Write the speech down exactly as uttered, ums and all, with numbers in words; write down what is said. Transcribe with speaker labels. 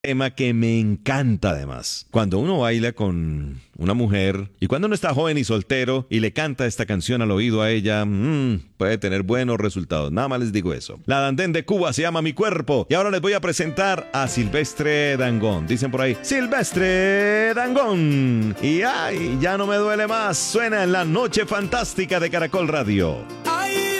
Speaker 1: Tema que me encanta además. Cuando uno baila con una mujer y cuando uno está joven y soltero y le canta esta canción al oído a ella, mmm, puede tener buenos resultados. Nada más les digo eso. La Dandén de Cuba se llama Mi Cuerpo y ahora les voy a presentar a Silvestre Dangond. Dicen por ahí, Silvestre Dangond. Y ay, ya no me duele más. Suena en la noche fantástica de Caracol Radio.